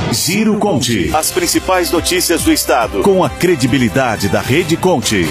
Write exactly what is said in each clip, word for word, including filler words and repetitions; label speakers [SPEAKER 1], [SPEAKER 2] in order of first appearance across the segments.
[SPEAKER 1] Giro Conte.
[SPEAKER 2] As principais notícias do estado.
[SPEAKER 1] Com a credibilidade da Rede Conte.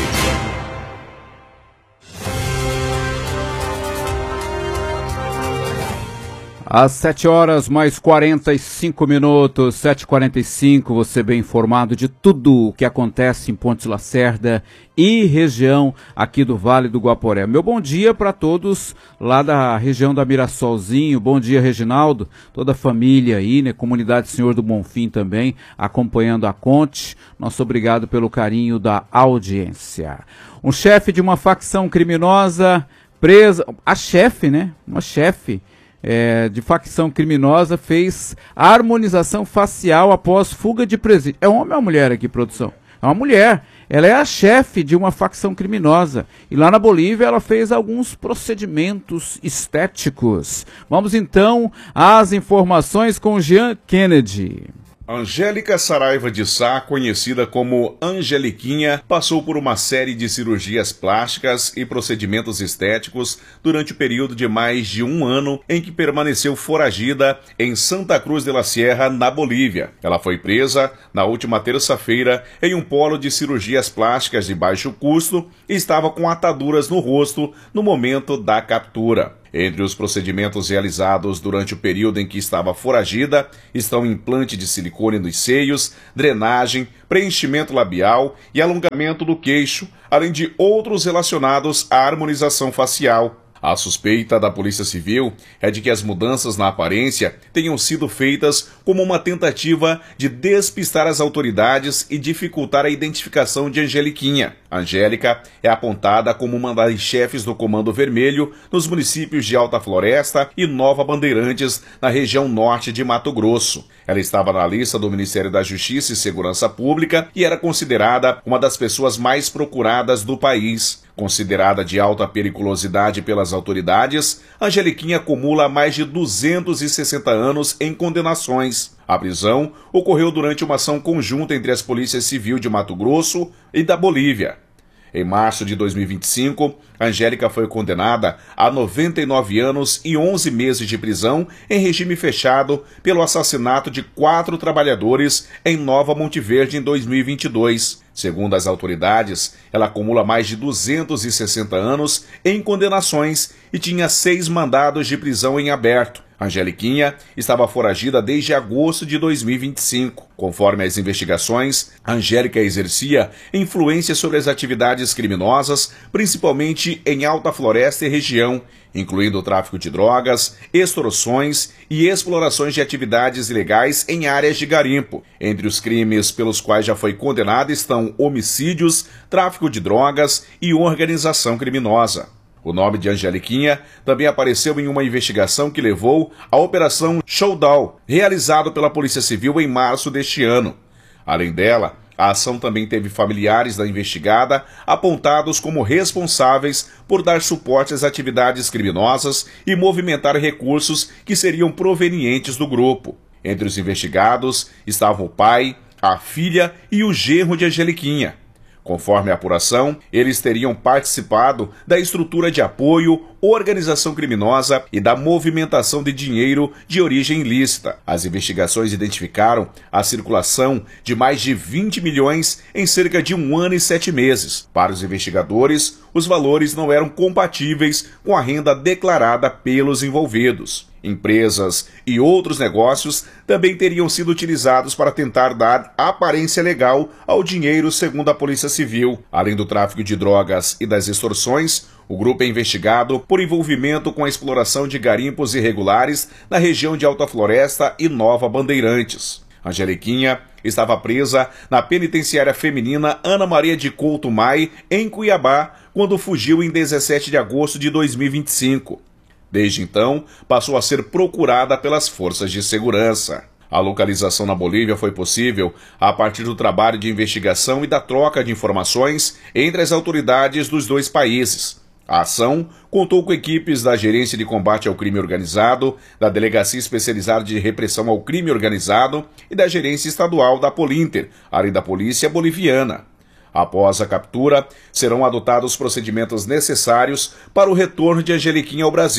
[SPEAKER 3] Às sete horas mais quarenta e cinco minutos, sete e quarenta e cinco, você bem informado de tudo o que acontece em Pontes Lacerda e região aqui do Vale do Guaporé. Meu bom dia para todos lá da região da Mirassolzinho, bom dia Reginaldo, toda a família aí, né, comunidade Senhor do Bonfim também, acompanhando a Conte. Nosso obrigado pelo carinho da audiência. Um chefe de uma facção criminosa presa, a chefe, né, uma chefe, É, de facção criminosa fez harmonização facial após fuga de presídio. É homem ou é mulher aqui, produção? É uma mulher. Ela é a chefe de uma facção criminosa. E lá na Bolívia ela fez alguns procedimentos estéticos. Vamos então às informações com Jean Kennedy.
[SPEAKER 4] Angélica Saraiva de Sá, conhecida como Angeliquinha, passou por uma série de cirurgias plásticas e procedimentos estéticos durante o período de mais de um ano em que permaneceu foragida em Santa Cruz de la Sierra, na Bolívia. Ela foi presa na última terça-feira em um polo de cirurgias plásticas de baixo custo e estava com ataduras no rosto no momento da captura. Entre os procedimentos realizados durante o período em que estava foragida estão implante de silicone nos seios, drenagem, preenchimento labial e alongamento do queixo, além de outros relacionados à harmonização facial. A suspeita da Polícia Civil é de que as mudanças na aparência tenham sido feitas como uma tentativa de despistar as autoridades e dificultar a identificação de Angeliquinha. Angélica é apontada como uma das chefes do Comando Vermelho nos municípios de Alta Floresta e Nova Bandeirantes, na região norte de Mato Grosso. Ela estava na lista do Ministério da Justiça e Segurança Pública e era considerada uma das pessoas mais procuradas do país. Considerada de alta periculosidade pelas autoridades, Angeliquinha acumula mais de duzentos e sessenta anos em condenações. A prisão ocorreu durante uma ação conjunta entre as polícias civil de Mato Grosso e da Bolívia. Em março de dois mil e vinte e cinco, Angélica foi condenada a noventa e nove anos e onze meses de prisão em regime fechado pelo assassinato de quatro trabalhadores em Nova Monte Verde em dois mil e vinte e dois. Segundo as autoridades, ela acumula mais de duzentos e sessenta anos em condenações e tinha seis mandados de prisão em aberto. Angeliquinha estava foragida desde agosto de dois mil e vinte e cinco. Conforme as investigações, Angélica exercia influência sobre as atividades criminosas, principalmente em Alta Floresta e região, incluindo o tráfico de drogas, extorsões e explorações de atividades ilegais em áreas de garimpo. Entre os crimes pelos quais já foi condenada estão homicídios, tráfico de drogas e organização criminosa. O nome de Angeliquinha também apareceu em uma investigação que levou à Operação Showdown, realizada pela Polícia Civil em março deste ano. Além dela, a ação também teve familiares da investigada apontados como responsáveis por dar suporte às atividades criminosas e movimentar recursos que seriam provenientes do grupo. Entre os investigados estavam o pai, a filha e o genro de Angeliquinha. Conforme a apuração, eles teriam participado da estrutura de apoio, organização criminosa e da movimentação de dinheiro de origem ilícita. As investigações identificaram a circulação de mais de vinte milhões em cerca de um ano e sete meses. Para os investigadores, os valores não eram compatíveis com a renda declarada pelos envolvidos. Empresas e outros negócios também teriam sido utilizados para tentar dar aparência legal ao dinheiro, segundo a Polícia Civil. Além do tráfico de drogas e das extorsões, o grupo é investigado por envolvimento com a exploração de garimpos irregulares na região de Alta Floresta e Nova Bandeirantes. Angeliquinha estava presa na penitenciária feminina Ana Maria de Couto Mai, em Cuiabá, quando fugiu em dezessete de agosto de dois mil e vinte e cinco. Desde então, passou a ser procurada pelas forças de segurança. A localização na Bolívia foi possível a partir do trabalho de investigação e da troca de informações entre as autoridades dos dois países. A ação contou com equipes da Gerência de Combate ao Crime Organizado, da Delegacia Especializada de Repressão ao Crime Organizado e da Gerência Estadual da Polinter, além da Polícia Boliviana. Após a captura, serão adotados os procedimentos necessários para o retorno de Angeliquinha ao Brasil.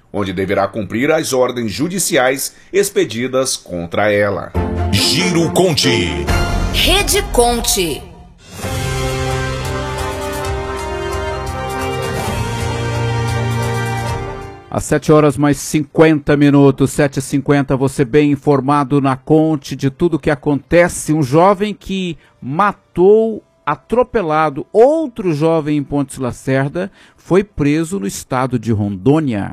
[SPEAKER 4] onde deverá cumprir as ordens judiciais expedidas contra ela.
[SPEAKER 1] Giro Conte.
[SPEAKER 5] Rede Conte.
[SPEAKER 3] Às sete horas mais cinquenta minutos, sete e cinquenta, você bem informado na Conte de tudo que acontece. Um jovem que matou, atropelado outro jovem em Pontes Lacerda foi preso no estado de Rondônia.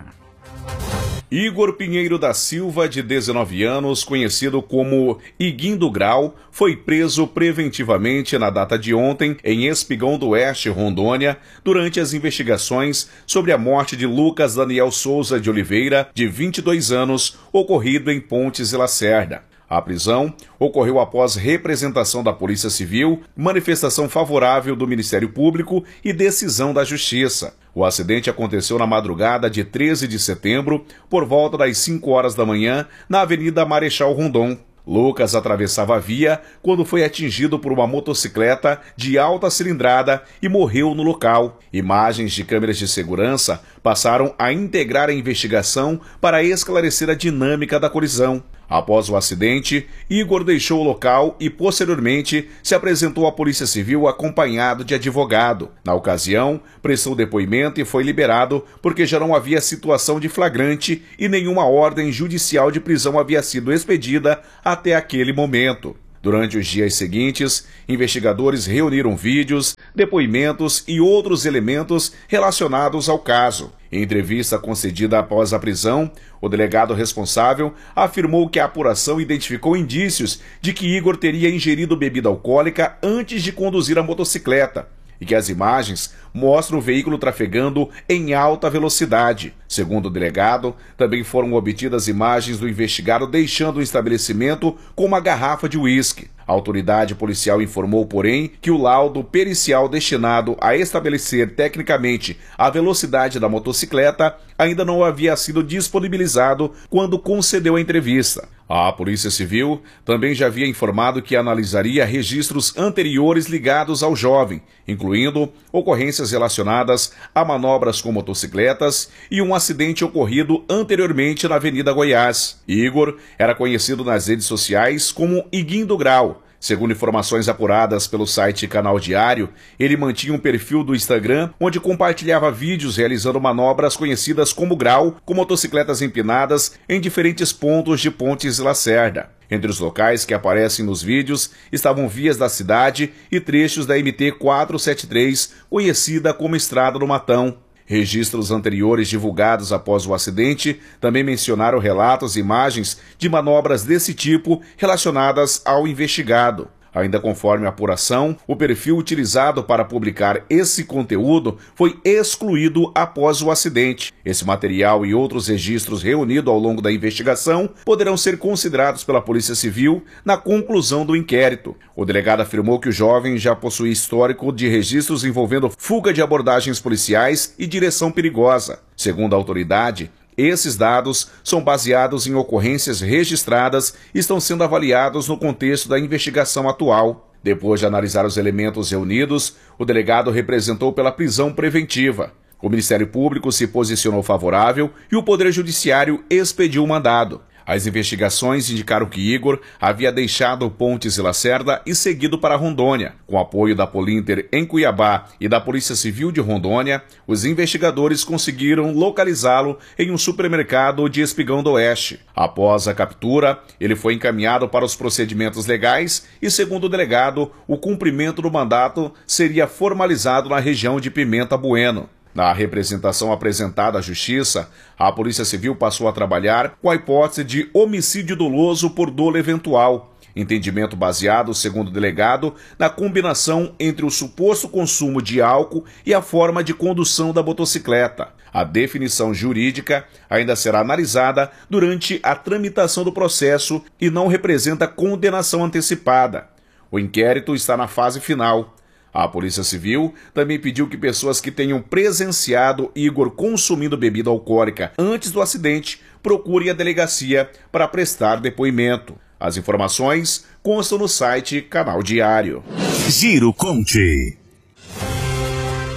[SPEAKER 4] Igor Pinheiro da Silva, de dezenove anos, conhecido como Iguinho do Grau, foi preso preventivamente na data de ontem em Espigão do Oeste, Rondônia, durante as investigações sobre a morte de Lucas Daniel Souza de Oliveira, de vinte e dois anos, ocorrido em Pontes e Lacerda. A prisão ocorreu após representação da Polícia Civil, manifestação favorável do Ministério Público e decisão da Justiça. O acidente aconteceu na madrugada de treze de setembro, por volta das cinco horas da manhã, na Avenida Marechal Rondon. Lucas atravessava a via quando foi atingido por uma motocicleta de alta cilindrada e morreu no local. Imagens de câmeras de segurança passaram a integrar a investigação para esclarecer a dinâmica da colisão. Após o acidente, Igor deixou o local e, posteriormente, se apresentou à Polícia Civil acompanhado de advogado. Na ocasião, prestou depoimento e foi liberado porque já não havia situação de flagrante e nenhuma ordem judicial de prisão havia sido expedida até aquele momento. Durante os dias seguintes, investigadores reuniram vídeos, depoimentos e outros elementos relacionados ao caso. Em entrevista concedida após a prisão, o delegado responsável afirmou que a apuração identificou indícios de que Igor teria ingerido bebida alcoólica antes de conduzir a motocicleta e que as imagens mostram o veículo trafegando em alta velocidade. Segundo o delegado, também foram obtidas imagens do investigado deixando o estabelecimento com uma garrafa de uísque. A autoridade policial informou, porém, que o laudo pericial destinado a estabelecer tecnicamente a velocidade da motocicleta ainda não havia sido disponibilizado quando concedeu a entrevista. A Polícia Civil também já havia informado que analisaria registros anteriores ligados ao jovem, incluindo ocorrências relacionadas a manobras com motocicletas e um acidente ocorrido anteriormente na Avenida Goiás. Igor era conhecido nas redes sociais como Iguinho do Grau. Segundo informações apuradas pelo site Canal Diário, ele mantinha um perfil do Instagram onde compartilhava vídeos realizando manobras conhecidas como grau, com motocicletas empinadas em diferentes pontos de Pontes e Lacerda. Entre os locais que aparecem nos vídeos estavam vias da cidade e trechos da M T quatrocentos e setenta e três, conhecida como Estrada do Matão. Registros anteriores divulgados após o acidente também mencionaram relatos e imagens de manobras desse tipo relacionadas ao investigado. Ainda conforme a apuração, o perfil utilizado para publicar esse conteúdo foi excluído após o acidente. Esse material e outros registros reunidos ao longo da investigação poderão ser considerados pela Polícia Civil na conclusão do inquérito. O delegado afirmou que o jovem já possui histórico de registros envolvendo fuga de abordagens policiais e direção perigosa. Segundo a autoridade, esses dados são baseados em ocorrências registradas e estão sendo avaliados no contexto da investigação atual. Depois de analisar os elementos reunidos, o delegado representou pela prisão preventiva. O Ministério Público se posicionou favorável e o Poder Judiciário expediu o mandado. As investigações indicaram que Igor havia deixado Pontes e Lacerda e seguido para Rondônia. Com apoio da Polinter em Cuiabá e da Polícia Civil de Rondônia, os investigadores conseguiram localizá-lo em um supermercado de Espigão do Oeste. Após a captura, ele foi encaminhado para os procedimentos legais e, segundo o delegado, o cumprimento do mandato seria formalizado na região de Pimenta Bueno. Na representação apresentada à Justiça, a Polícia Civil passou a trabalhar com a hipótese de homicídio doloso por dolo eventual, entendimento baseado, segundo o delegado, na combinação entre o suposto consumo de álcool e a forma de condução da motocicleta. A definição jurídica ainda será analisada durante a tramitação do processo e não representa condenação antecipada. O inquérito está na fase final. A Polícia Civil também pediu que pessoas que tenham presenciado Igor consumindo bebida alcoólica antes do acidente procurem a delegacia para prestar depoimento. As informações constam no site Canal Diário.
[SPEAKER 1] Giro Conte.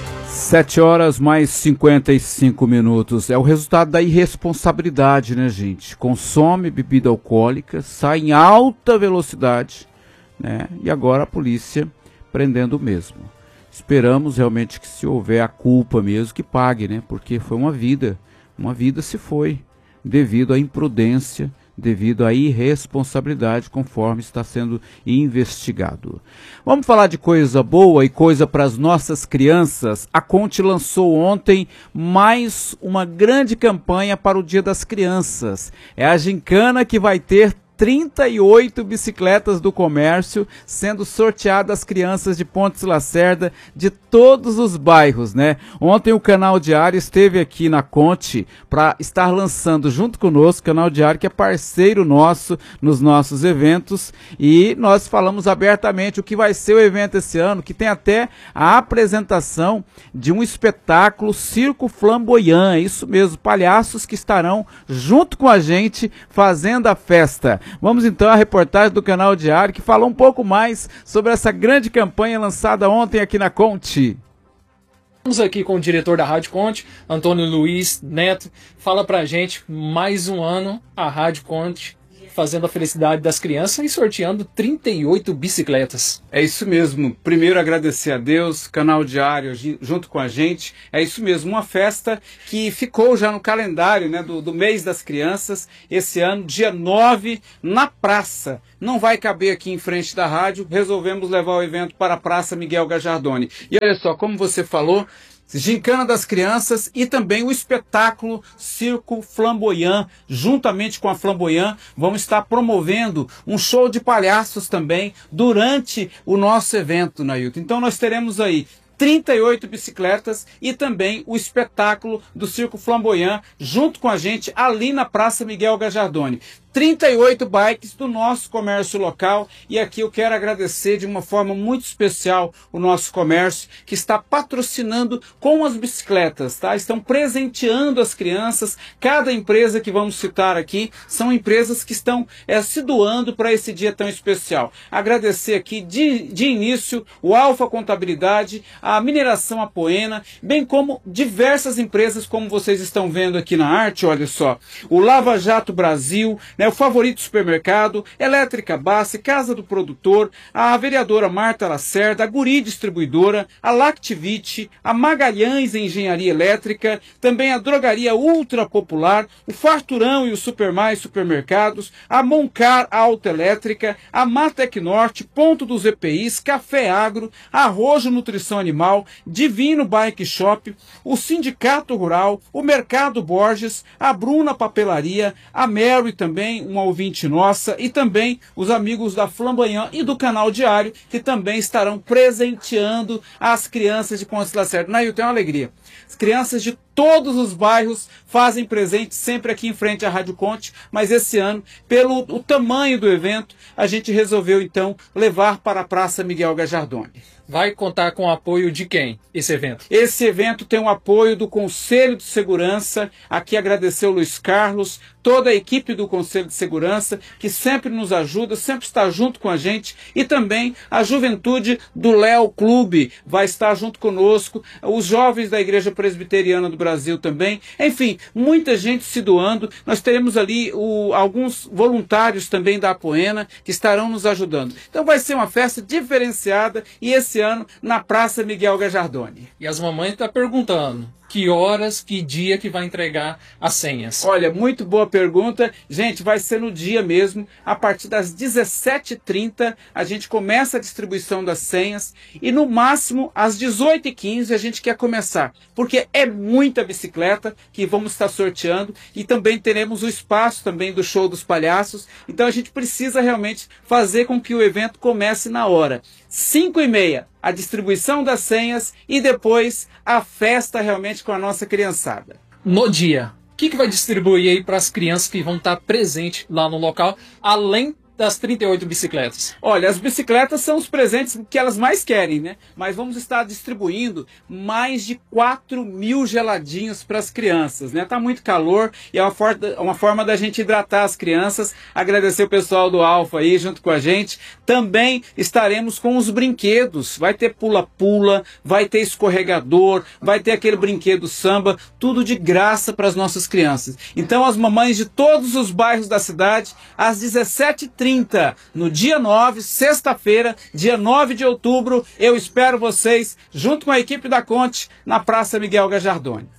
[SPEAKER 3] Sete horas mais cinquenta e cinco minutos. É o resultado da irresponsabilidade, né, gente? Consome bebida alcoólica, sai em alta velocidade, né? E agora a polícia prendendo o mesmo. Esperamos realmente que, se houver a culpa mesmo, que pague, né? Porque foi uma vida, uma vida se foi, devido à imprudência, devido à irresponsabilidade, conforme está sendo investigado. Vamos falar de coisa boa e coisa para as nossas crianças. A Conte lançou ontem mais uma grande campanha para o Dia das Crianças. É a gincana que vai ter trinta e oito bicicletas do comércio sendo sorteadas às crianças de Pontes Lacerda de todos os bairros, né? Ontem o Canal Diário esteve aqui na Conte para estar lançando junto conosco, o Canal Diário que é parceiro nosso nos nossos eventos, e nós falamos abertamente o que vai ser o evento esse ano, que tem até a apresentação de um espetáculo Circo Flamboyant, é isso mesmo, palhaços que estarão junto com a gente fazendo a festa. Vamos então à reportagem do Canal Diário, que falou um pouco mais sobre essa grande campanha lançada ontem aqui na Conte.
[SPEAKER 6] Estamos aqui com o diretor da Rádio Conte, Antônio Luiz Neto. Fala pra gente, mais um ano a Rádio Conte fazendo a felicidade das crianças e sorteando trinta e oito bicicletas.
[SPEAKER 3] É isso mesmo. Primeiro agradecer a Deus, Canal Diário junto com a gente. É isso mesmo, uma festa que ficou já no calendário, né, do, do mês das crianças. Esse ano, dia nove, na praça. Não vai caber aqui em frente da rádio. Resolvemos levar o evento para a Praça Miguel Gajardoni. E olha só, como você falou, gincana das crianças e também o espetáculo Circo Flamboyant. Juntamente com a Flamboyant, vamos estar promovendo um show de palhaços também durante o nosso evento, Nailton. Então nós teremos aí trinta e oito bicicletas e também o espetáculo do Circo Flamboyant junto com a gente ali na Praça Miguel Gajardoni. trinta e oito bikes do nosso comércio local, e aqui eu quero agradecer de uma forma muito especial o nosso comércio que está patrocinando com as bicicletas, tá? Estão presenteando as crianças. Cada empresa que vamos citar aqui são empresas que estão é, se doando para esse dia tão especial. Agradecer aqui de, de início o Alfa Contabilidade, a Mineração Apoena, bem como diversas empresas, como vocês estão vendo aqui na arte, olha só, o Lava Jato Brasil, né, o Favorito Supermercado, Elétrica Bassi, Casa do Produtor, a vereadora Marta Lacerda, a Guri Distribuidora, a Lactivite, a Magalhães Engenharia Elétrica, também a Drogaria Ultra Popular, o Farturão e o Supermais Supermercados, a Moncar Autoelétrica, a Matec Norte, Ponto dos E P Is, Café Agro, Arrojo Nutrição Animal, Divino Bike Shop, o Sindicato Rural, o Mercado Borges, a Bruna Papelaria, a Mary também, uma ouvinte nossa, e também os amigos da Flamboyant e do Canal Diário, que também estarão presenteando as crianças de Pontes Lacerda. Nailton, é uma alegria. As crianças de todos os bairros fazem presente sempre aqui em frente à Rádio Conte, mas esse ano, pelo o tamanho do evento, a gente resolveu então levar para a Praça Miguel Gajardoni.
[SPEAKER 6] Vai contar com o apoio de quem, esse evento?
[SPEAKER 3] Esse evento tem o apoio do Conselho de Segurança. Aqui agradecer o Luiz Carlos, toda a equipe do Conselho de Segurança, que sempre nos ajuda, sempre está junto com a gente, e também a juventude do Léo Clube vai estar junto conosco, os jovens da Igreja Presbiteriana do Brasil também, enfim, muita gente se doando. Nós teremos ali o, alguns voluntários também da Apoena que estarão nos ajudando. Então vai ser uma festa diferenciada, e esse ano na Praça Miguel Gajardoni.
[SPEAKER 6] E as mamães estão perguntando que horas, que dia que vai entregar as senhas.
[SPEAKER 3] Olha, muito boa pergunta. Gente, vai ser no dia mesmo, a partir das dezessete e trinta, a gente começa a distribuição das senhas, e no máximo às dezoito e quinze a gente quer começar, porque é muita bicicleta que vamos estar sorteando, e também teremos o espaço também do show dos palhaços, então a gente precisa realmente fazer com que o evento comece na hora. cinco e meia, a distribuição das senhas, e depois a festa realmente com a nossa criançada.
[SPEAKER 6] No dia, o que, que vai distribuir aí para as crianças que vão estar presentes lá no local, além das trinta e oito bicicletas?
[SPEAKER 3] Olha, as bicicletas são os presentes que elas mais querem, né? Mas vamos estar distribuindo mais de quatro mil geladinhos para as crianças, né? Tá muito calor e é uma, for uma forma da gente hidratar as crianças. Agradecer o pessoal do Alfa aí junto com a gente. Também estaremos com os brinquedos. Vai ter pula-pula, vai ter escorregador, vai ter aquele brinquedo samba, tudo de graça para as nossas crianças. Então as mamães de todos os bairros da cidade, às dezessete e trinta, no dia nove, sexta-feira, dia nove de outubro, eu espero vocês, junto com a equipe da Conte, na Praça Miguel Gajardoni.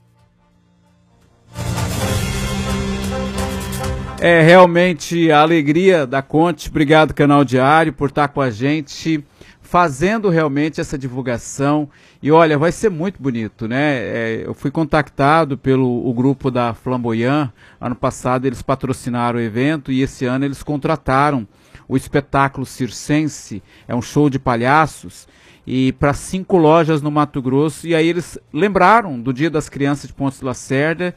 [SPEAKER 3] É realmente a alegria da Conte. Obrigado, Canal Diário, por estar com a gente, fazendo realmente essa divulgação. E olha, vai ser muito bonito, né? É, eu fui contactado pelo o grupo da Flamboyant. Ano passado eles patrocinaram o evento e esse ano eles contrataram o espetáculo circense. É um show de palhaços e para cinco lojas no Mato Grosso. E aí eles lembraram do Dia das Crianças de Pontes de Lacerda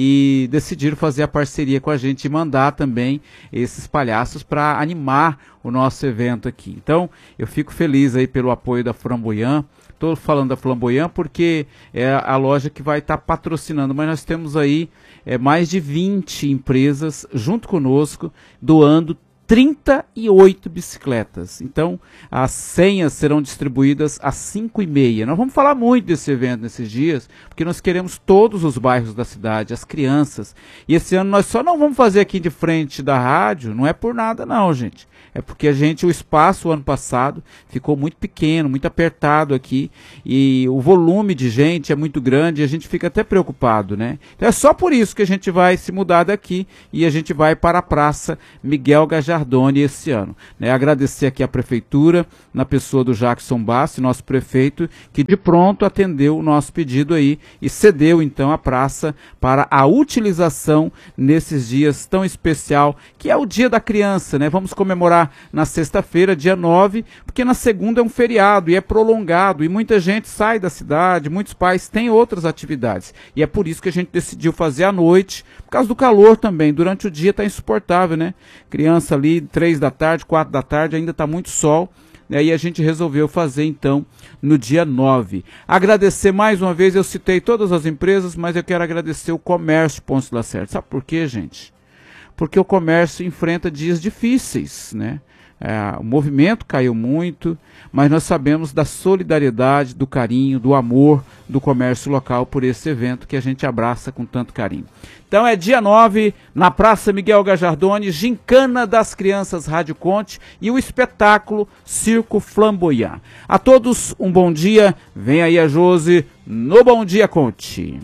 [SPEAKER 3] e decidiram fazer a parceria com a gente e mandar também esses palhaços para animar o nosso evento aqui. Então eu fico feliz aí pelo apoio da Flamboyant. Estou falando da Flamboyant porque é a loja que vai estar tá patrocinando, mas nós temos aí é, mais de vinte empresas junto conosco doando trinta e oito bicicletas. Então, as senhas serão distribuídas às cinco e meia. Nós vamos falar muito desse evento nesses dias, porque nós queremos todos os bairros da cidade, as crianças. E esse ano nós só não vamos fazer aqui de frente da rádio, não é por nada não, gente. É porque a gente, o espaço o ano passado ficou muito pequeno, muito apertado aqui, e o volume de gente é muito grande e a gente fica até preocupado, né? Então é só por isso que a gente vai se mudar daqui e a gente vai para a Praça Miguel Gajardoni esse ano, né? Agradecer aqui a Prefeitura, na pessoa do Jackson Bassi, nosso prefeito, que de pronto atendeu o nosso pedido aí e cedeu então a praça para a utilização nesses dias tão especial, que é o Dia da Criança, né? Vamos comemorar na sexta-feira, dia nove, porque na segunda é um feriado e é prolongado e muita gente sai da cidade, muitos pais têm outras atividades e é por isso que a gente decidiu fazer à noite, por causa do calor também. Durante o dia está insuportável, né? Criança ali, três da tarde, quatro da tarde, ainda está muito sol. E aí a gente resolveu fazer então no dia nove. Agradecer mais uma vez, eu citei todas as empresas, mas eu quero agradecer o comércio Pontes de Lacerda. Sabe por quê, gente? Porque o comércio enfrenta dias difíceis, né? É, o movimento caiu muito, mas nós sabemos da solidariedade, do carinho, do amor do comércio local por esse evento que a gente abraça com tanto carinho. Então é dia nove, na Praça Miguel Gajardoni, Gincana das Crianças Rádio Conte e o espetáculo Circo Flamboyant. A todos um bom dia, vem aí a Josi no Bom Dia Conte.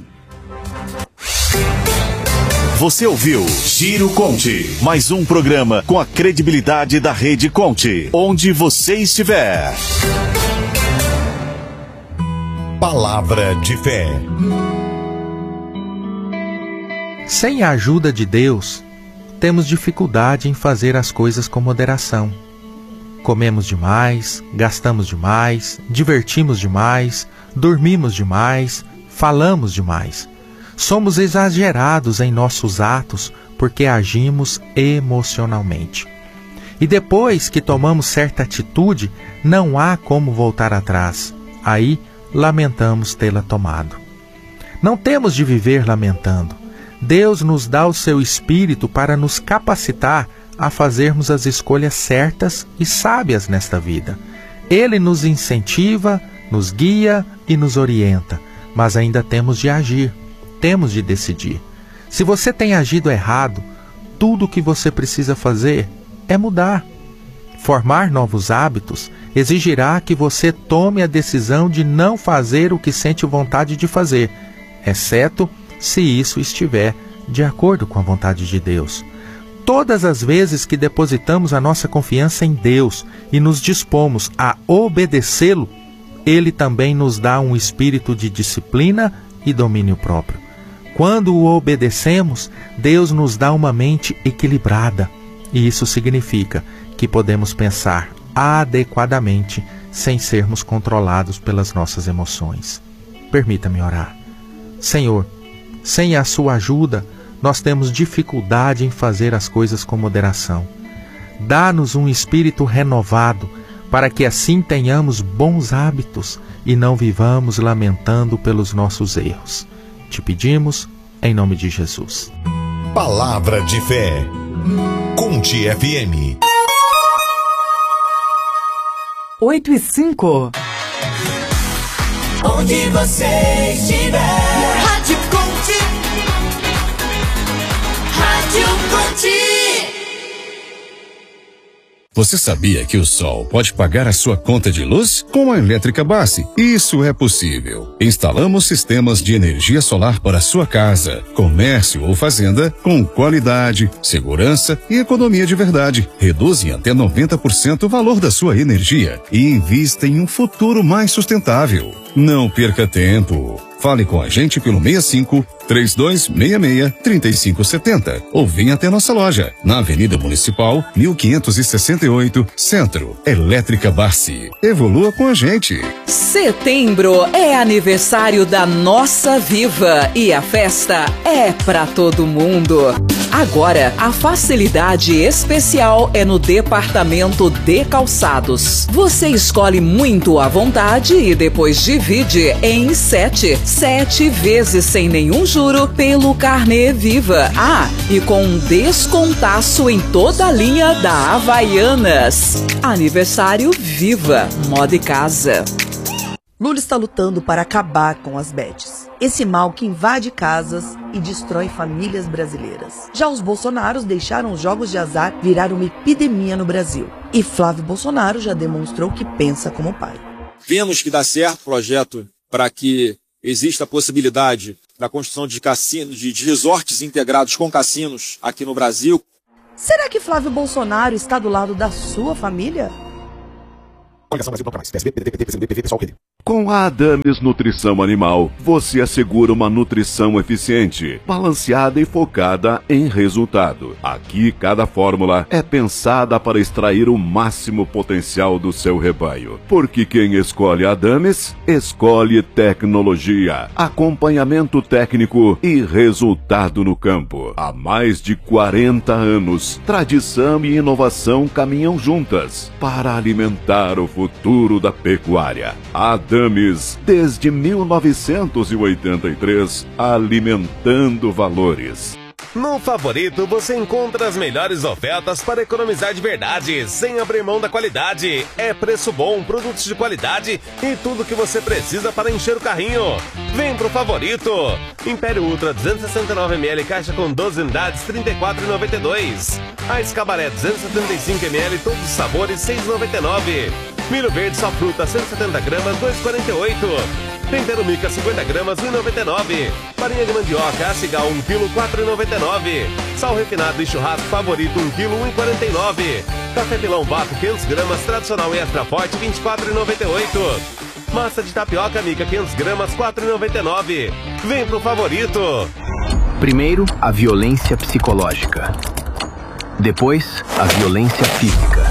[SPEAKER 1] Você ouviu Giro Conte, mais um programa com a credibilidade da Rede Conte, onde você estiver. Palavra de fé.
[SPEAKER 7] Sem a ajuda de Deus, temos dificuldade em fazer as coisas com moderação. Comemos demais, gastamos demais, divertimos demais, dormimos demais, falamos demais. Somos exagerados em nossos atos porque agimos emocionalmente. E depois que tomamos certa atitude, não há como voltar atrás. Aí, lamentamos tê-la tomado. Não temos de viver lamentando. Deus nos dá o seu Espírito para nos capacitar a fazermos as escolhas certas e sábias nesta vida. Ele nos incentiva, nos guia e nos orienta, mas ainda temos de agir. Temos de decidir. Se você tem agido errado, tudo o que você precisa fazer é mudar. Formar novos hábitos exigirá que você tome a decisão de não fazer o que sente vontade de fazer, exceto se isso estiver de acordo com a vontade de Deus. Todas as vezes que depositamos a nossa confiança em Deus e nos dispomos a obedecê-lo, Ele também nos dá um espírito de disciplina e domínio próprio. Quando o obedecemos, Deus nos dá uma mente equilibrada, e isso significa que podemos pensar adequadamente sem sermos controlados pelas nossas emoções. Permita-me orar. Senhor, sem a sua ajuda, nós temos dificuldade em fazer as coisas com moderação. Dá-nos um espírito renovado, para que assim tenhamos bons hábitos e não vivamos lamentando pelos nossos erros. Te pedimos, em nome de Jesus.
[SPEAKER 8] Palavra de fé. Conte F M.
[SPEAKER 9] oito e cinco.
[SPEAKER 10] Onde você estiver. Rádio Conte. Rádio Conte.
[SPEAKER 11] Você sabia que o sol pode pagar a sua conta de luz? Com a Elétrica Base, isso é possível. Instalamos sistemas de energia solar para sua casa, comércio ou fazenda com qualidade, segurança e economia de verdade. Reduzem até noventa por cento o valor da sua energia e invista em um futuro mais sustentável. Não perca tempo. Fale com a gente pelo seis cinco, três dois seis seis, três cinco sete zero ou venha até nossa loja, na Avenida Municipal, mil quinhentos e sessenta e oito, Centro. Elétrica Barsi. Evolua com a gente.
[SPEAKER 12] Setembro é aniversário da Nossa Viva e a festa é pra todo mundo. Agora, a facilidade especial é no departamento de calçados. Você escolhe muito à vontade e depois divide em sete, sete vezes sem nenhum juro pelo Carnê Viva. Ah, e com um descontaço em toda a linha da Havaianas. Aniversário Viva, moda e casa.
[SPEAKER 9] Lula está lutando para acabar com as bets. Esse mal que invade casas e destrói famílias brasileiras. Já os Bolsonaros deixaram os jogos de azar virar uma epidemia no Brasil. E Flávio Bolsonaro já demonstrou que pensa como pai.
[SPEAKER 13] Vemos que dá certo o projeto para que exista a possibilidade da construção de cassinos, de, de resorts integrados com cassinos aqui no Brasil.
[SPEAKER 9] Será que Flávio Bolsonaro está do lado da sua família?
[SPEAKER 1] Com a Adames Nutrição Animal, você assegura uma nutrição eficiente, balanceada e focada em resultado. Aqui, cada fórmula é pensada para extrair o máximo potencial do seu rebanho. Porque quem escolhe a Adames, escolhe tecnologia, acompanhamento técnico e resultado no campo. Há mais de quarenta anos, tradição e inovação caminham juntas para alimentar o futuro da pecuária. Adames, desde mil novecentos e oitenta e três, alimentando valores.
[SPEAKER 14] No Favorito você encontra as melhores ofertas para economizar de verdade, sem abrir mão da qualidade. É preço bom, produtos de qualidade e tudo que você precisa para encher o carrinho. Vem pro Favorito. Império Ultra duzentos e sessenta e nove mililitros, caixa com doze unidades, trinta e quatro reais e noventa e dois centavos. Ice Cabaré duzentos e setenta e cinco mililitros, todos os sabores, seis reais e noventa e nove centavos. Milho verde só fruta, cento e setenta gramas, dois reais e quarenta e oito centavos. Tempero mica, cinquenta gramas, um real e noventa e nove centavos. Farinha de mandioca, Acigal, um quilo, quatro reais e noventa e nove centavos. Sal refinado e churrasco Favorito, um quilo, um real e quarenta e nove centavos. Café pilão Baco, quinhentas gramas, tradicional e extra forte, vinte e quatro reais e noventa e oito centavos. Massa de tapioca mica, quinhentas gramas, quatro reais e noventa e nove centavos. Vem pro Favorito.
[SPEAKER 15] Primeiro, a violência psicológica. Depois, a violência física.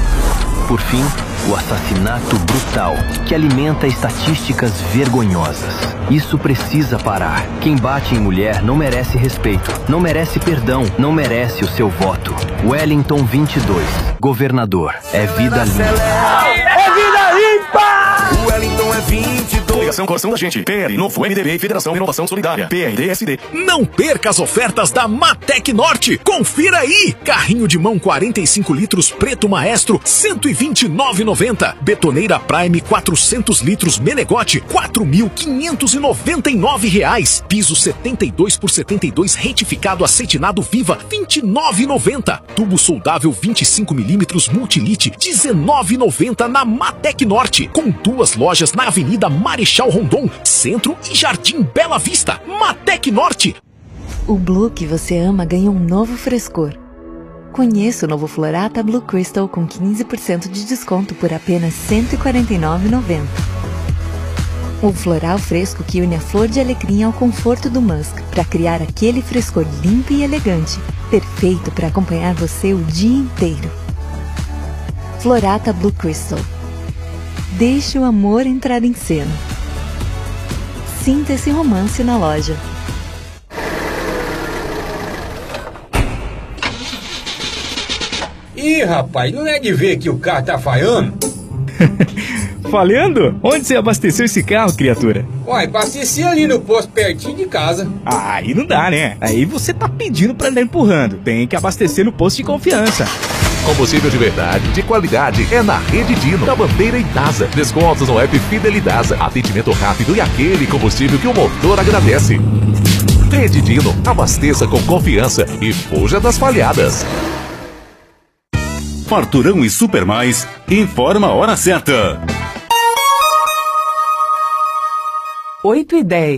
[SPEAKER 15] Por fim, o assassinato brutal, que alimenta estatísticas vergonhosas. Isso precisa parar. Quem bate em mulher não merece respeito, não merece perdão, não merece o seu voto. Wellington vinte e dois, governador. É vida limpa.
[SPEAKER 10] É vida limpa!
[SPEAKER 16] O Wellington é vinte e dois. Ligação Coração da Gente. P L, Novo M D B, Federação de Inovação Solidária. P R D S D.
[SPEAKER 17] Não perca as ofertas da Matec Norte. Confira aí. Carrinho de mão quarenta e cinco litros preto maestro, cento e vinte e nove reais e noventa centavos. Betoneira Prime quatrocentos litros Menegote, quatro mil quinhentos e noventa e nove reais. Piso setenta e dois por setenta e dois retificado acetinado Viva, vinte e nove reais e noventa centavos. Tubo soldável vinte e cinco milímetros Multilite, dezenove reais e noventa centavos na Matec Norte. Com duas lojas na Avenida Marechal Rondon, Centro e Jardim Bela Vista. Matec Norte.
[SPEAKER 18] O Blue que você ama ganha um novo frescor. Conheça o novo Florata Blue Crystal com quinze por cento de desconto por apenas cento e quarenta e nove reais e noventa centavos. O floral fresco que une a flor de alecrim ao conforto do musk para criar aquele frescor limpo e elegante, perfeito para acompanhar você o dia inteiro. Florata Blue Crystal. Deixe o amor entrar em cena. Sinta esse romance na loja.
[SPEAKER 19] Ih, rapaz, não é de ver que o carro tá falhando?
[SPEAKER 20] Falhando? Onde você abasteceu esse carro, criatura?
[SPEAKER 19] Ué, abasteci ali no posto pertinho de casa.
[SPEAKER 20] Ah, aí não dá, né? Aí você tá pedindo pra andar empurrando. Tem que abastecer no posto de confiança.
[SPEAKER 21] Combustível de verdade, de qualidade, é na Rede Dino, da Bandeira e Dasa. Descontos no app Fidelidasa. Atendimento rápido e aquele combustível que o motor agradece. Rede Dino, abasteça com confiança e fuja das falhadas.
[SPEAKER 22] Farturão e Super Mais informa a hora certa.
[SPEAKER 12] oito e dez.